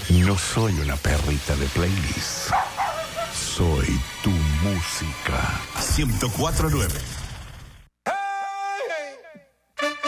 No soy una perrita de playlist. Soy tu música. 104.9